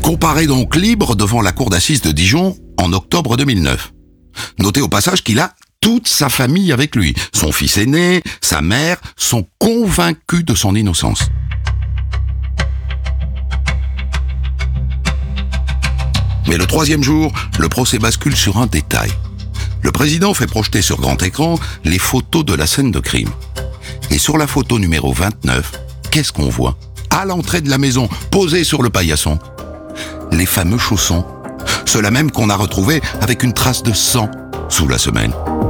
Comparé donc libre devant la cour d'assises de Dijon en octobre 2009. Notez au passage qu'il a toute sa famille avec lui. Son fils aîné, sa mère sont convaincus de son innocence. Mais le troisième jour, le procès bascule sur un détail. Le président fait projeter sur grand écran les photos de la scène de crime. Et sur la photo numéro 29, qu'est-ce qu'on voit ? À l'entrée de la maison, posés sur le paillasson, les fameux chaussons. Ceux-là même qu'on a retrouvés avec une trace de sang sous la semelle.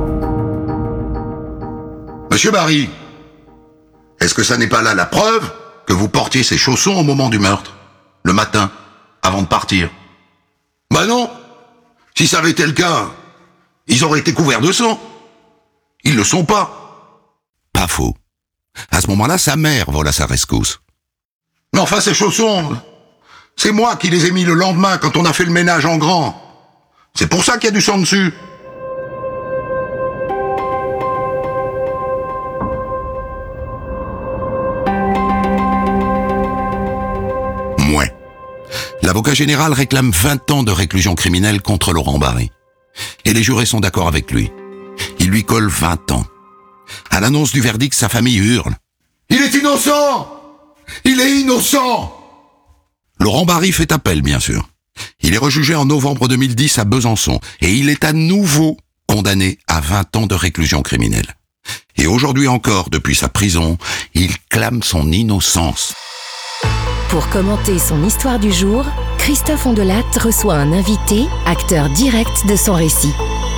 Monsieur Barry, est-ce que ça n'est pas là la preuve que vous portiez ces chaussons au moment du meurtre, le matin, avant de partir ? Ben non. Si ça avait été le cas, ils auraient été couverts de sang. Ils le sont pas. Pas faux. À ce moment-là, sa mère vole à sa rescousse. Mais enfin, ces chaussons, c'est moi qui les ai mis le lendemain quand on a fait le ménage en grand. C'est pour ça qu'il y a du sang dessus. Mouais. L'avocat général réclame 20 ans de réclusion criminelle contre Laurent Barry. Et les jurés sont d'accord avec lui. Il lui colle 20 ans. À l'annonce du verdict, sa famille hurle. Il est innocent ! Il est innocent ! Laurent Barry fait appel, bien sûr. Il est rejugé en novembre 2010 à Besançon et il est à nouveau condamné à 20 ans de réclusion criminelle. Et aujourd'hui encore, depuis sa prison, il clame son innocence. Pour commenter son histoire du jour, Christophe Ondelatte reçoit un invité, acteur direct de son récit.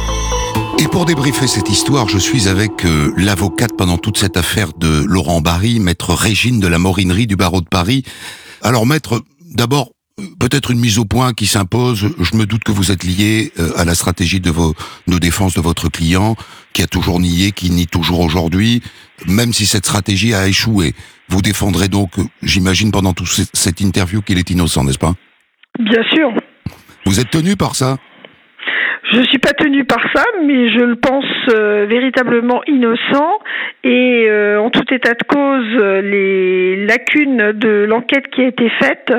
Et pour débriefer cette histoire, je suis avec l'avocate pendant toute cette affaire de Laurent Barry, maître Régine de la Morinerie du barreau de Paris. Alors maître, d'abord, peut-être une mise au point qui s'impose. Je me doute que vous êtes lié à la stratégie de défense de votre client, qui a toujours nié, qui nie toujours aujourd'hui, même si cette stratégie a échoué. Vous défendrez donc, j'imagine, pendant toute cette interview qu'il est innocent, n'est-ce pas ? Bien sûr. Vous êtes tenu par ça ? Je ne suis pas tenue par ça, mais je le pense véritablement innocent. Et en tout état de cause, les lacunes de l'enquête qui a été faite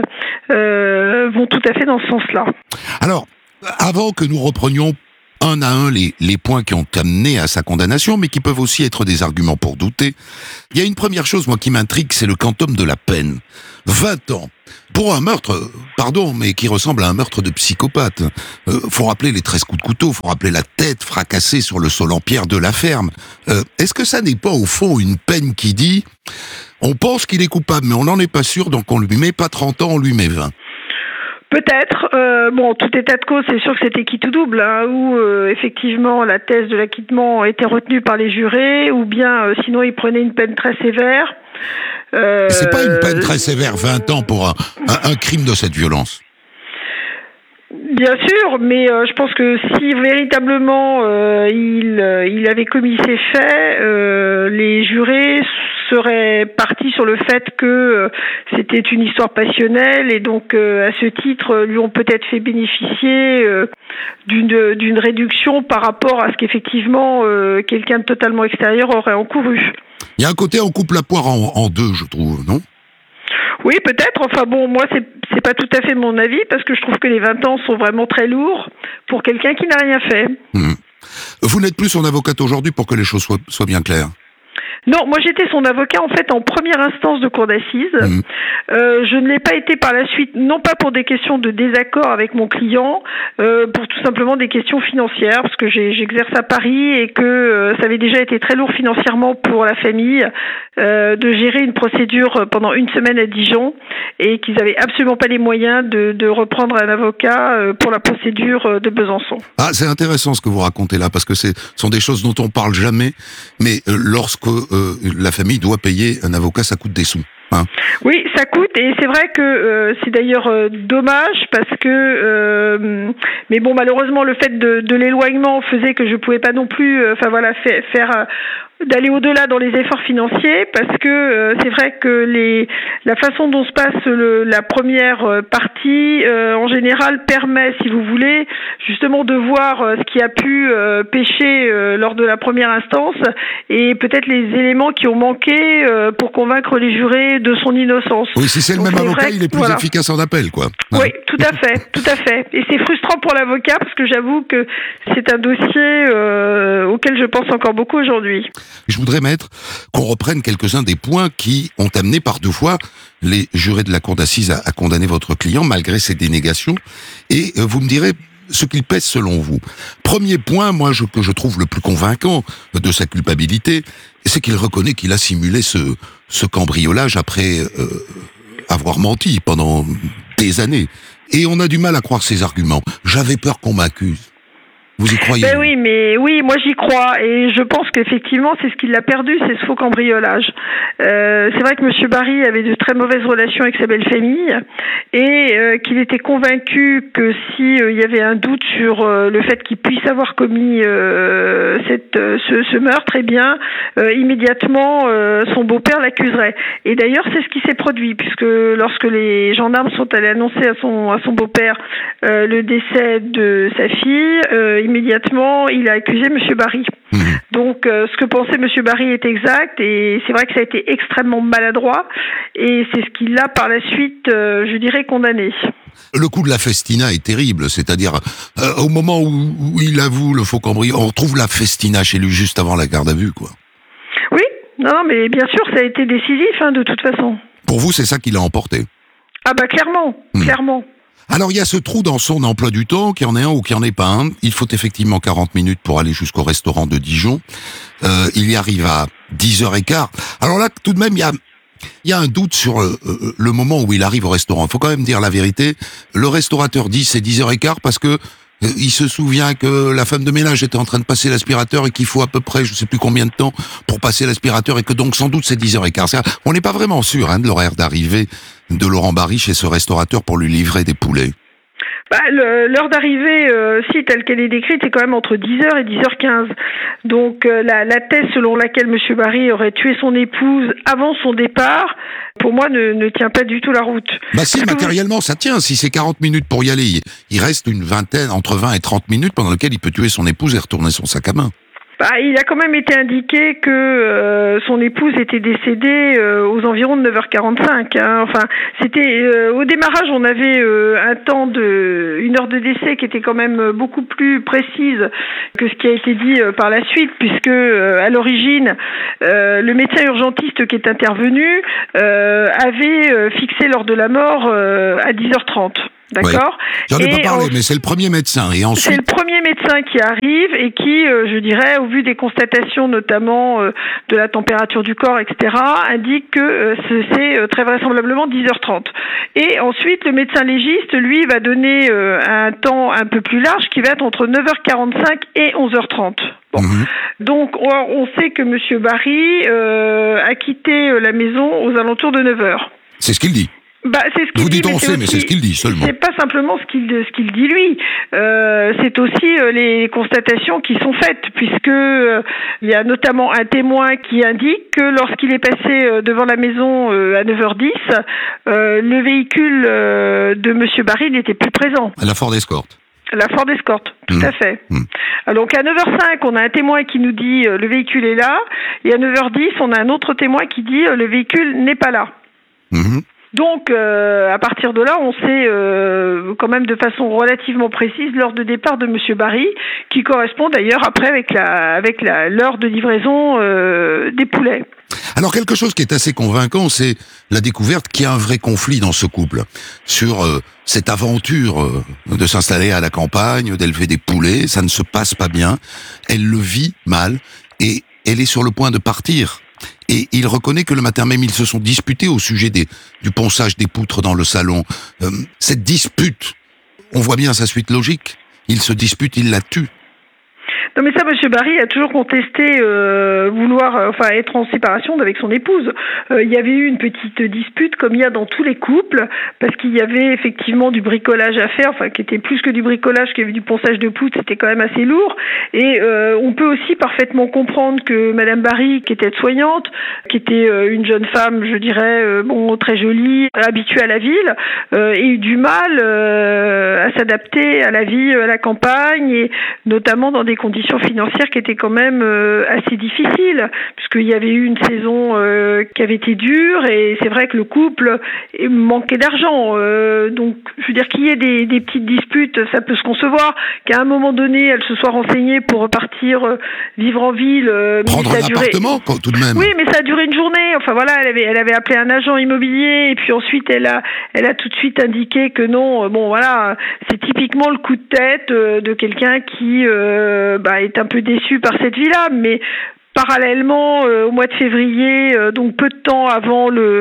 vont tout à fait dans ce sens-là. Alors, avant que nous reprenions un à un les points qui ont amené à sa condamnation, mais qui peuvent aussi être des arguments pour douter, il y a une première chose, moi, qui m'intrigue, c'est le quantum de la peine. 20 ans. Pour un meurtre, pardon, mais qui ressemble à un meurtre de psychopathe. Faut rappeler les 13 coups de couteau, faut rappeler la tête fracassée sur le sol en pierre de la ferme. Est-ce que ça n'est pas, au fond, une peine qui dit « on pense qu'il est coupable, mais on n'en est pas sûr, donc on lui met pas 30 ans, on lui met 20 ». Peut-être. Bon, tout état de cause, c'est sûr que c'était quitte ou double, où effectivement la thèse de l'acquittement était retenue par les jurés, ou bien sinon ils prenaient une peine très sévère. C'est pas une peine très sévère, 20 ans pour un crime de cette violence. Bien sûr, mais je pense que si véritablement il avait commis ces faits, les jurés seraient partis sur le fait que c'était une histoire passionnelle et donc à ce titre lui ont peut-être fait bénéficier d'une réduction par rapport à ce qu'effectivement quelqu'un de totalement extérieur aurait encouru. Il y a un côté on coupe la poire en deux, je trouve, non ? Oui, peut-être. Enfin bon, moi, c'est pas tout à fait mon avis, parce que je trouve que les 20 ans sont vraiment très lourds pour quelqu'un qui n'a rien fait. Vous n'êtes plus son avocate aujourd'hui pour que les choses soient bien claires ? Non, moi j'étais son avocat en fait en première instance de cour d'assises. Je ne l'ai pas été par la suite, non pas pour des questions de désaccord avec mon client, pour tout simplement des questions financières, parce que j'exerce à Paris et que ça avait déjà été très lourd financièrement pour la famille de gérer une procédure pendant une semaine à Dijon et qu'ils avaient absolument pas les moyens de reprendre un avocat pour la procédure de Besançon. Ah, c'est intéressant ce que vous racontez là, parce que ce sont des choses dont on parle jamais, mais lorsque la famille doit payer un avocat, ça coûte des sous. Oui, ça coûte et c'est vrai que c'est d'ailleurs dommage parce que mais bon malheureusement le fait de l'éloignement faisait que je pouvais pas non plus faire d'aller au-delà dans les efforts financiers, parce que c'est vrai que la façon dont se passe la première partie, en général, permet, si vous voulez, justement de voir ce qui a pu pécher lors de la première instance, et peut-être les éléments qui ont manqué pour convaincre les jurés de son innocence. Oui, si c'est le même avocat, il est plus efficace en appel, quoi. Oui, tout à fait, tout à fait. Et c'est frustrant pour l'avocat, parce que j'avoue que c'est un dossier auquel je pense encore beaucoup aujourd'hui. Je voudrais, maître, qu'on reprenne quelques-uns des points qui ont amené par 2 fois les jurés de la cour d'assises à condamner votre client, malgré ses dénégations. Et vous me direz ce qu'il pèse selon vous. Premier point, que je trouve le plus convaincant de sa culpabilité, c'est qu'il reconnaît qu'il a simulé ce cambriolage après avoir menti pendant des années. Et on a du mal à croire ses arguments. J'avais peur qu'on m'accuse. Vous y croyez? Oui, moi j'y crois, et je pense qu'effectivement c'est ce qui l'a perdu, c'est ce faux cambriolage. C'est vrai que M. Barry avait de très mauvaises relations avec sa belle-famille, et qu'il était convaincu que si il y avait un doute sur le fait qu'il puisse avoir commis ce meurtre, eh bien immédiatement son beau-père l'accuserait. Et d'ailleurs c'est ce qui s'est produit, puisque lorsque les gendarmes sont allés annoncer à son beau-père le décès de sa fille, immédiatement, il a accusé M. Barry. Donc, ce que pensait M. Barry est exact, et c'est vrai que ça a été extrêmement maladroit, et c'est ce qui l'a par la suite, je dirais, condamné. Le coup de la festina est terrible, c'est-à-dire au moment où il avoue le faux cambriolage, on retrouve la festina chez lui juste avant la garde à vue, quoi. Oui, non, mais bien sûr, ça a été décisif, de toute façon. Pour vous, c'est ça qui l'a emporté? Ah bah clairement, clairement. Alors, il y a ce trou dans son emploi du temps, qu'il y en ait un ou qu'il n'y en ait pas un. Il faut effectivement 40 minutes pour aller jusqu'au restaurant de Dijon. Il y arrive à 10h15. Alors là, tout de même, il y a un doute sur le moment où il arrive au restaurant. Il faut quand même dire la vérité. Le restaurateur dit c'est 10h15 parce que il se souvient que la femme de ménage était en train de passer l'aspirateur et qu'il faut à peu près, je sais plus combien de temps pour passer l'aspirateur, et que donc sans doute c'est 10h15. On n'est pas vraiment sûr de l'horaire d'arrivée de Laurent Barry chez ce restaurateur pour lui livrer des poulets. L'heure d'arrivée, si telle qu'elle est décrite, est quand même entre 10h et 10h15. Donc la thèse selon laquelle M. Barry aurait tué son épouse avant son départ, pour moi, ne tient pas du tout la route. Si, matériellement, ça tient. Si c'est 40 minutes pour y aller, il reste une vingtaine, entre 20 et 30 minutes pendant lesquelles il peut tuer son épouse et retourner son sac à main. Il a quand même été indiqué que son épouse était décédée aux environs de 9h45. Enfin, c'était au démarrage, on avait une heure de décès qui était quand même beaucoup plus précise que ce qui a été dit par la suite, puisque à l'origine, le médecin urgentiste qui est intervenu avait fixé l'heure de la mort à 10h30. D'accord. Oui. J'en ai pas parlé, mais c'est le premier médecin. Et ensuite... C'est le premier médecin qui arrive et qui, je dirais, au vu des constatations notamment de la température du corps, etc., indique que c'est très vraisemblablement 10h30. Et ensuite, le médecin légiste, lui, va donner un temps un peu plus large qui va être entre 9h45 et 11h30. Bon. Donc, on sait que M. Barry a quitté la maison aux alentours de 9h. C'est ce qu'il dit. C'est ce qu'il vous dit, dites on sait, mais c'est ce qu'il dit seulement. C'est pas simplement ce qu'il dit lui. C'est aussi les constatations qui sont faites, puisque il y a notamment un témoin qui indique que lorsqu'il est passé devant la maison à 9h10, le véhicule de M. Barry n'était plus présent. La Ford Escort. La Ford Escort, tout à fait. Donc à 9h05, on a un témoin qui nous dit le véhicule est là, et à 9h10, on a un autre témoin qui dit le véhicule n'est pas là. Donc, à partir de là, on sait quand même de façon relativement précise l'heure de départ de M. Barry, qui correspond d'ailleurs après avec l'heure de livraison des poulets. Alors, quelque chose qui est assez convaincant, c'est la découverte qu'il y a un vrai conflit dans ce couple sur cette aventure de s'installer à la campagne, d'élever des poulets. Ça ne se passe pas bien. Elle le vit mal et elle est sur le point de partir. Et il reconnaît que le matin même, ils se sont disputés au sujet du ponçage des poutres dans le salon. Cette dispute, on voit bien sa suite logique. Il se dispute, il la tue. Non mais ça, Monsieur Barry a toujours contesté vouloir être en séparation avec son épouse. Il y avait eu une petite dispute comme il y a dans tous les couples, parce qu'il y avait effectivement du bricolage à faire, qui était plus que du bricolage, qu'il y avait du ponçage de poutres, c'était quand même assez lourd. Et on peut aussi parfaitement comprendre que Madame Barry, qui était soignante, qui était une jeune femme, je dirais, très jolie, habituée à la ville, ait eu du mal à s'adapter à la vie à la campagne, et notamment dans des conditions financières qui étaient quand même assez difficiles, puisqu'il y avait eu une saison qui avait été dure, et c'est vrai que le couple manquait d'argent. Donc, je veux dire, qu'il y ait des petites disputes, ça peut se concevoir. Qu'à un moment donné, elle se soit renseignée pour repartir vivre en ville. Prendre un appartement, tout de même. Oui, mais ça a duré une journée. Enfin voilà, elle avait appelé un agent immobilier, et puis ensuite elle a tout de suite indiqué que non. C'est typiquement le coup de tête de quelqu'un qui est un peu déçu par cette vie-là, mais parallèlement, au mois de février, donc peu de temps avant le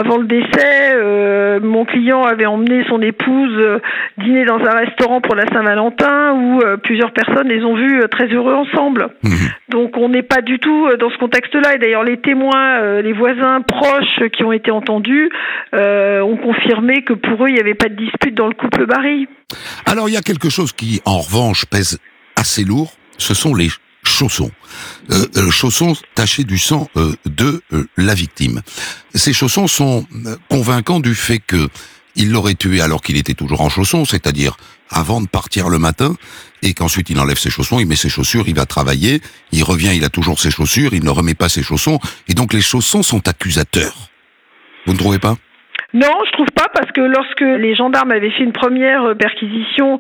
décès, mon client avait emmené son épouse dîner dans un restaurant pour la Saint-Valentin, où plusieurs personnes les ont vus très heureux ensemble. Mmh. Donc on n'est pas du tout dans ce contexte-là. Et d'ailleurs, les témoins, les voisins proches qui ont été entendus ont confirmé que pour eux, il n'y avait pas de dispute dans le couple Barry. Alors il y a quelque chose qui, en revanche, pèse assez lourd, ce sont les chaussons. Chaussons tachés du sang de la victime. Ces chaussons sont convaincants du fait que il l'aurait tué alors qu'il était toujours en chaussons, c'est-à-dire avant de partir le matin, et qu'ensuite il enlève ses chaussons, il met ses chaussures, il va travailler, il revient, il a toujours ses chaussures, il ne remet pas ses chaussons, et donc les chaussons sont accusateurs. Vous ne trouvez pas ? Non, je trouve pas, parce que lorsque les gendarmes avaient fait une première perquisition,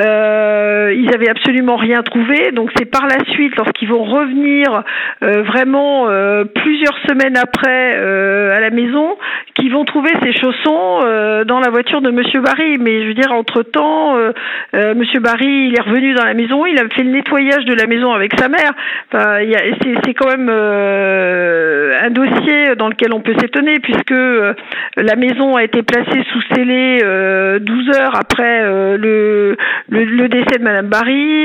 ils avaient absolument rien trouvé. Donc c'est par la suite, lorsqu'ils vont revenir vraiment plusieurs semaines après à la maison, qu'ils vont trouver ces chaussons dans la voiture de Monsieur Barry. Mais je veux dire, entre-temps, Monsieur Barry, il est revenu dans la maison, il a fait le nettoyage de la maison avec sa mère. Enfin, c'est quand même un dossier dans lequel on peut s'étonner, puisque la maison a été placée sous scellé 12 heures après le décès de Madame Barry.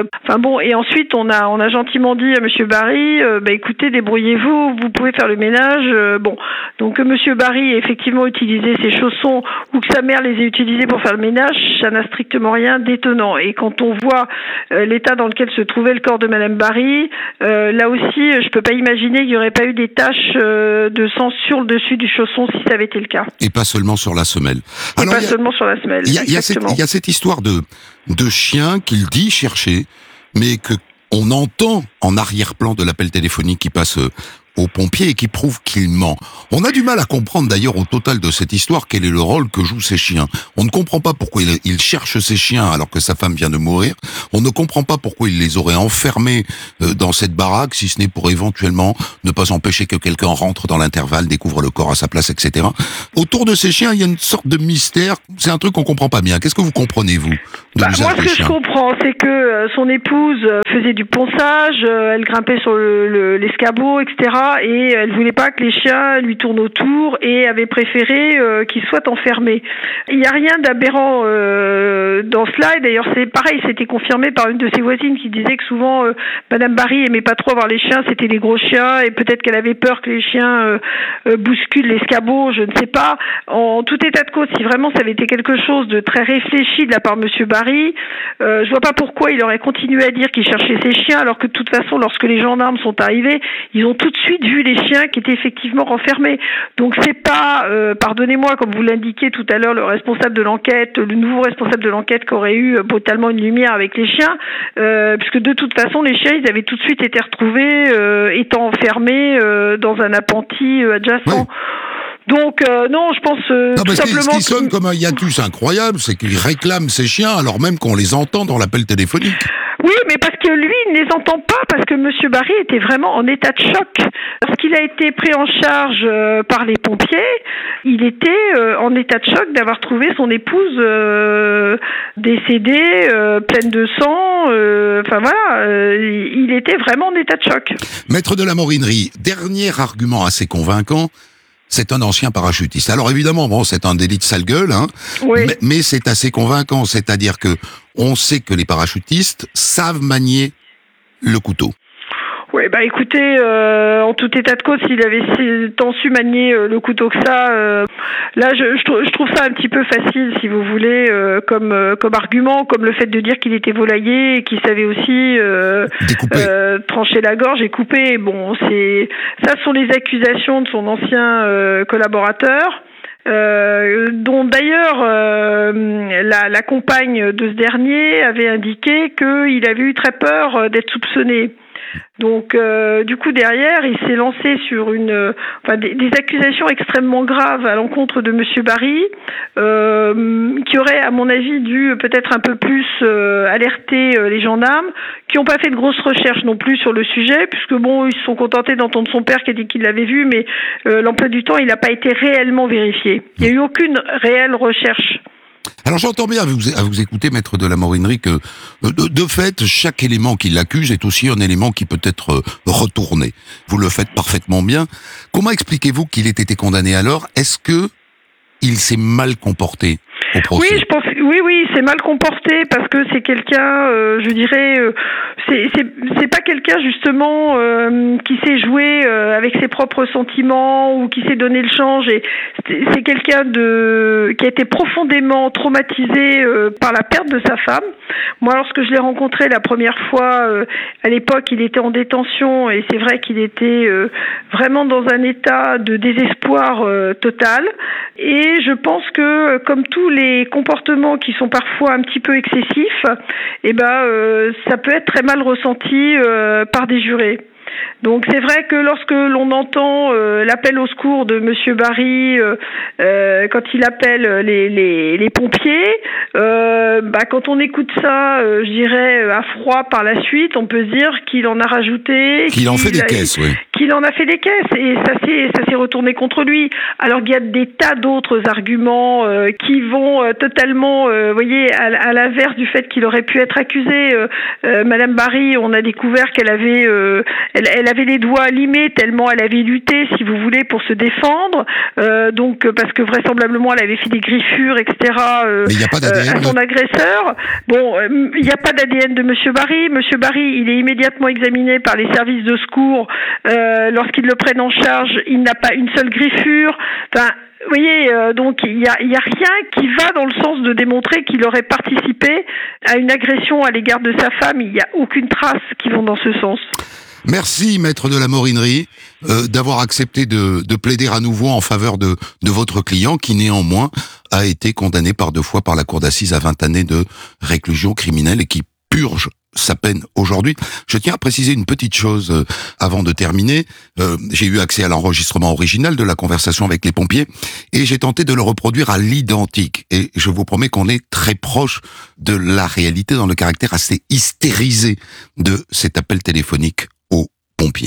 Et ensuite on a gentiment dit à Monsieur Barry, écoutez, débrouillez-vous, vous pouvez faire le ménage. Donc que Monsieur Barry ait effectivement utilisé ses chaussons, ou que sa mère les ait utilisés pour faire le ménage, ça n'a strictement rien d'étonnant. Et quand on voit l'état dans lequel se trouvait le corps de Madame Barry, là aussi, je peux pas imaginer qu'il n'y aurait pas eu des taches de sang sur le dessus du chausson si ça avait été le cas. Et pas seulement sur la semelle. Alors, seulement sur la semelle. Il y a cette histoire de chien qu'il dit chercher, mais que on entend en arrière-plan de l'appel téléphonique qui passe aux pompiers et qui prouve qu'il ment. On a du mal à comprendre d'ailleurs au total de cette histoire quel est le rôle que jouent ces chiens. On ne comprend pas pourquoi il cherche ces chiens alors que sa femme vient de mourir. On ne comprend pas pourquoi il les aurait enfermés dans cette baraque, si ce n'est pour éventuellement ne pas empêcher que quelqu'un rentre dans l'intervalle, découvre le corps à sa place, etc. Autour de ces chiens, il y a une sorte de mystère. C'est un truc qu'on comprend pas bien. Qu'est-ce que vous comprenez, vous, de l'usage moi, des chiens ? Ce que je comprends, c'est que son épouse faisait du ponçage, elle grimpait sur l'escabeau, etc. Et elle voulait pas que les chiens lui tournent autour, et avait préféré qu'ils soient enfermés. Il n'y a rien d'aberrant dans cela, et d'ailleurs c'est pareil, c'était confirmé par une de ses voisines qui disait que souvent Madame Barry aimait pas trop avoir les chiens, c'était les gros chiens, et peut-être qu'elle avait peur que les chiens bousculent l'escabeau, je ne sais pas. En tout état de cause, si vraiment ça avait été quelque chose de très réfléchi de la part de Monsieur Barry, je vois pas pourquoi il aurait continué à dire qu'il cherchait ses chiens, alors que de toute façon, lorsque les gendarmes sont arrivés, ils ont tout de suite vu les chiens qui étaient effectivement renfermés. Donc c'est pas, pardonnez-moi, comme vous l'indiquiez tout à l'heure, le responsable de l'enquête, le nouveau responsable de l'enquête qui aurait eu brutalement une lumière avec les chiens, puisque de toute façon les chiens, ils avaient tout de suite été retrouvés étant enfermés dans un appentis adjacent. Oui. Donc non, je pense tout simplement. Ce qui sonne comme un hiatus incroyable, c'est qu'il réclame ses chiens alors même qu'on les entend dans l'appel téléphonique. Oui, mais parce que lui, il ne les entend pas, parce que Monsieur Barry était vraiment en état de choc. Lorsqu'il a été pris en charge par les pompiers, il était en état de choc d'avoir trouvé son épouse décédée, pleine de sang. Il était vraiment en état de choc. Maître de la Morinerie, dernier argument assez convaincant. C'est un ancien parachutiste. Alors évidemment, c'est un délit de sale gueule, oui. mais c'est assez convaincant. C'est-à-dire que on sait que les parachutistes savent manier le couteau. Oui, écoutez, en tout état de cause, s'il avait tant su manier le couteau que ça, là, je trouve ça un petit peu facile, si vous voulez, comme argument, comme le fait de dire qu'il était volailler et qu'il savait aussi trancher la gorge et couper. Bon, ça sont les accusations de son ancien collaborateur. Dont d'ailleurs la compagne de ce dernier avait indiqué qu'il avait eu très peur d'être soupçonné. Donc, du coup, derrière, il s'est lancé sur des accusations extrêmement graves à l'encontre de Monsieur Barry, qui aurait, à mon avis, dû peut-être un peu plus alerter les gendarmes, qui n'ont pas fait de grosses recherches non plus sur le sujet, puisque bon, ils se sont contentés d'entendre son père qui a dit qu'il l'avait vu, mais l'emploi du temps, il n'a pas été réellement vérifié. Il n'y a eu aucune réelle recherche. Alors j'entends bien à vous écouter, maître de la Morinerie, que de fait, chaque élément qui l'accuse est aussi un élément qui peut être retourné. Vous le faites parfaitement bien. Comment expliquez-vous qu'il ait été condamné alors ? Est-ce que il s'est mal comporté au procès ? Oui, je pense. Oui, c'est mal comporté parce que c'est quelqu'un, je dirais, c'est pas quelqu'un justement qui sait jouer avec ses propres sentiments ou qui sait donner le change. Et c'est quelqu'un qui a été profondément traumatisé par la perte de sa femme. Moi, lorsque je l'ai rencontré la première fois, à l'époque, il était en détention et c'est vrai qu'il était vraiment dans un état de désespoir total. Et je pense que, comme tous les comportements qui sont parfois un petit peu excessifs, ça peut être très mal ressenti par des jurés. Donc c'est vrai que lorsque l'on entend l'appel au secours de Monsieur Barry quand il appelle les pompiers, quand on écoute ça, je dirais à froid par la suite, on peut se dire qu'il en a rajouté, qu'il en fait des caisses, oui. Qu'il en a fait des caisses et ça s'est retourné contre lui. Alors qu'il y a des tas d'autres arguments qui vont totalement, à l'inverse du fait qu'il aurait pu être accusé. Madame Barry, on a découvert qu'elle avait elle avait les doigts limés tellement elle avait lutté, si vous voulez, pour se défendre. Parce que vraisemblablement elle avait fait des griffures, etc. Mais il n'y a pas d'ADN à son agresseur. Bon, il n'y a pas d'ADN de Monsieur Barry. Monsieur Barry, il est immédiatement examiné par les services de secours. Lorsqu'ils le prennent en charge, il n'a pas une seule griffure. Enfin, vous voyez, donc il y a rien qui va dans le sens de démontrer qu'il aurait participé à une agression à l'égard de sa femme. Il n'y a aucune trace qui vont dans ce sens. Merci, maître de la Morinerie, d'avoir accepté de plaider à nouveau en faveur de votre client, qui néanmoins a été condamné par 2 fois par la cour d'assises à 20 années de réclusion criminelle et qui purge sa peine aujourd'hui. Je tiens à préciser une petite chose avant de terminer. J'ai eu accès à l'enregistrement original de la conversation avec les pompiers et j'ai tenté de le reproduire à l'identique. Et je vous promets qu'on est très proche de la réalité dans le caractère assez hystérisé de cet appel téléphonique aux pompiers.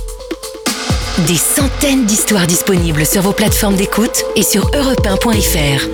Des centaines d'histoires disponibles sur vos plateformes d'écoute et sur europe1.fr.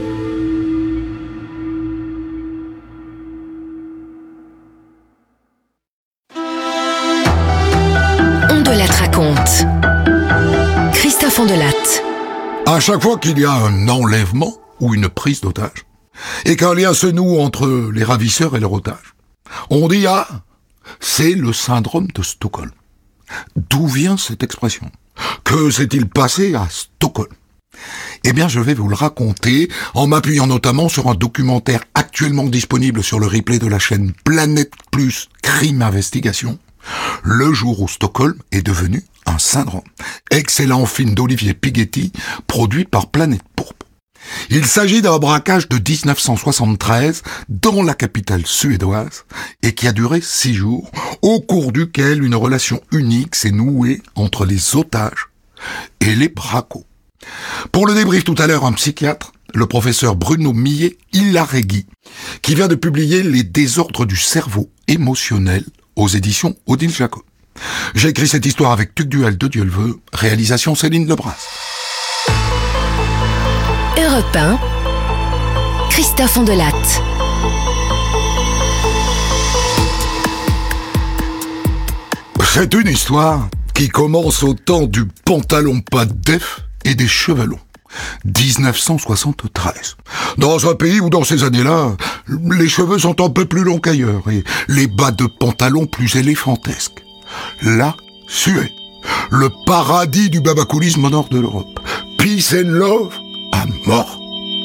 Raconte. Christophe Ondelatte. À chaque fois qu'il y a un enlèvement ou une prise d'otage, et qu'un lien se noue entre les ravisseurs et leur otage, on dit « Ah, c'est le syndrome de Stockholm ». D'où vient cette expression ? Que s'est-il passé à Stockholm ? Eh bien, je vais vous le raconter en m'appuyant notamment sur un documentaire actuellement disponible sur le replay de la chaîne Planète Plus Crime Investigation, le jour où Stockholm est devenu un syndrome. Excellent film d'Olivier Pighetti, produit par Planète Pourpre. Il s'agit d'un braquage de 1973 dans la capitale suédoise et qui a duré 6 jours, au cours duquel une relation unique s'est nouée entre les otages et les bracos. Pour le débrief tout à l'heure, un psychiatre, le professeur Bruno Millet-Hilaregui, qui vient de publier Les désordres du cerveau émotionnel aux éditions Odile Jacob. J'ai écrit cette histoire avec Tugdual de Dieu le veut, réalisation Céline Lebras. Europe 1, Christophe Ondelatte. C'est une histoire qui commence au temps du pantalon pas def et des chevalons. 1973. Dans un pays où, dans ces années-là, les cheveux sont un peu plus longs qu'ailleurs et les bas de pantalon plus éléphantesques. La Suède, le paradis du babacoolisme au nord de l'Europe. Peace and love à mort.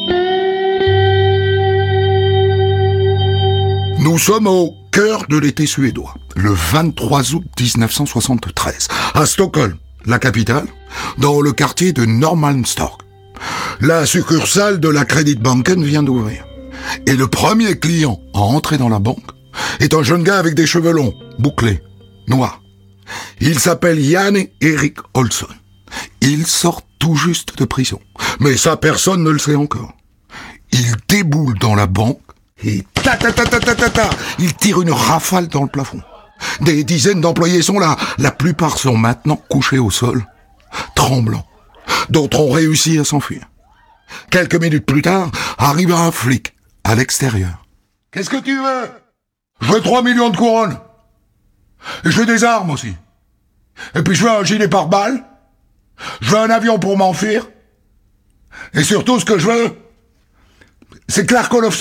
Nous sommes au cœur de l'été suédois, le 23 août 1973, à Stockholm, la capitale, dans le quartier de Norrmalmstorg. La succursale de la Kreditbanken vient d'ouvrir. Et le premier client à entrer dans la banque est un jeune gars avec des cheveux longs, bouclés, noirs. Il s'appelle Janne Erik Olsson. Il sort tout juste de prison. Mais ça, personne ne le sait encore. Il déboule dans la banque et il tire une rafale dans le plafond. Des dizaines d'employés sont là. La plupart sont maintenant couchés au sol, tremblants. D'autres ont réussi à s'enfuir. Quelques minutes plus tard, arrive un flic à l'extérieur. « Qu'est-ce que tu veux ? Je veux 3 millions de couronnes. Et je veux des armes aussi. Et puis je veux un gilet pare-balles. Je veux un avion pour m'enfuir. Et surtout, ce que je veux, c'est Clark Olofsson. »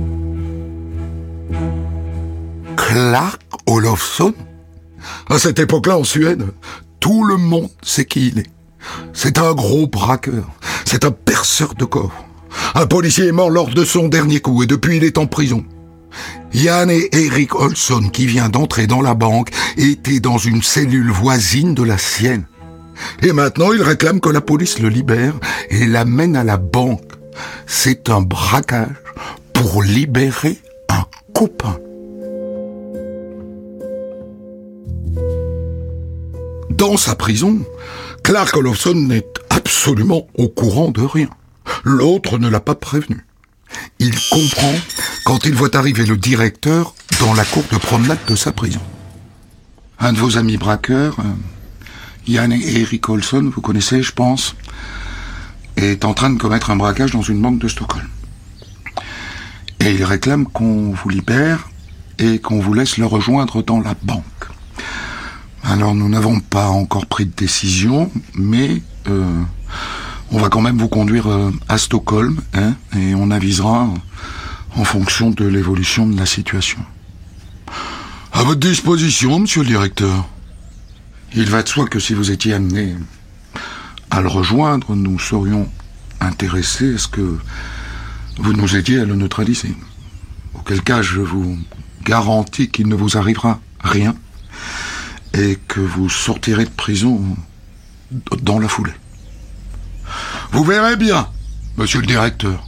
Clark Olofsson ? À cette époque-là, en Suède, tout le monde sait qui il est. C'est un gros braqueur. C'est un perceur de coffre. Un policier est mort lors de son dernier coup et depuis il est en prison. Janne Erik Olsson, qui vient d'entrer dans la banque, était dans une cellule voisine de la sienne. Et maintenant, il réclame que la police le libère et l'amène à la banque. C'est un braquage pour libérer un copain. Dans sa prison, Clark Olofsson n'est absolument au courant de rien. L'autre ne l'a pas prévenu. Il comprend quand il voit arriver le directeur dans la cour de promenade de sa prison. Un de vos amis braqueurs, Janne Erik Olsson, vous connaissez, je pense, est en train de commettre un braquage dans une banque de Stockholm. Et il réclame qu'on vous libère et qu'on vous laisse le rejoindre dans la banque. Alors nous n'avons pas encore pris de décision, mais on va quand même vous conduire à Stockholm, hein, et on avisera en fonction de l'évolution de la situation. À votre disposition, monsieur le directeur. Il va de soi que si vous étiez amené à le rejoindre, nous serions intéressés à ce que vous nous aidiez à le neutraliser. Auquel cas, je vous garantis qu'il ne vous arrivera rien et que vous sortirez de prison dans la foulée. Vous verrez bien, monsieur le directeur.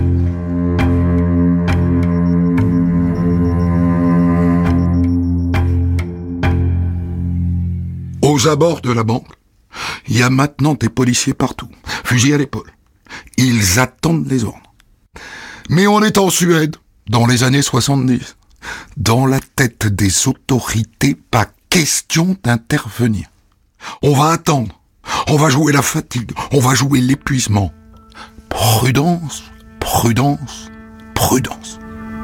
Aux abords de la banque, il y a maintenant des policiers partout, fusil à l'épaule. Ils attendent les ordres. Mais on est en Suède, dans les années 70. Dans la tête des autorités, pas question d'intervenir. On va attendre. On va jouer la fatigue. On va jouer l'épuisement. Prudence, prudence, prudence.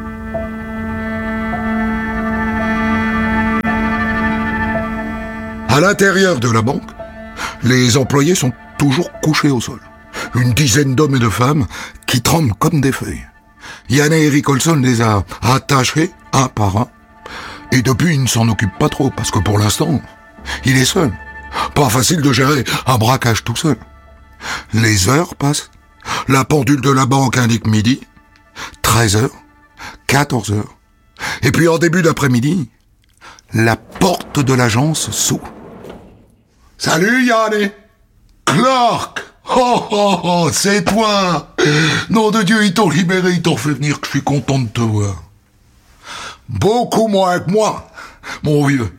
À l'intérieur de la banque, les employés sont toujours couchés au sol. Une dizaine d'hommes et de femmes qui tremblent comme des feuilles. Janne Erik Olsson les a attachés un par un. Et depuis, il ne s'en occupe pas trop, parce que pour l'instant, il est seul. Pas facile de gérer un braquage tout seul. Les heures passent. La pendule de la banque indique midi, 13h, 14h. Et puis en début d'après-midi, la porte de l'agence s'ouvre. « Salut Janne !»« Clark !»« Oh, c'est toi !»« Nom de Dieu, ils t'ont libéré, ils t'ont fait venir, que je suis content de te voir. » Beaucoup moins que moi, mon vieux.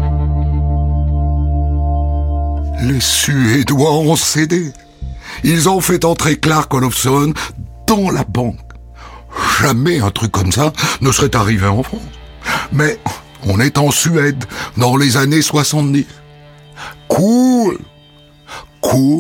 Les Suédois ont cédé. Ils ont fait entrer Clark Olofsson dans la banque. Jamais un truc comme ça ne serait arrivé en France. Mais on est en Suède, dans les années 70. Cool.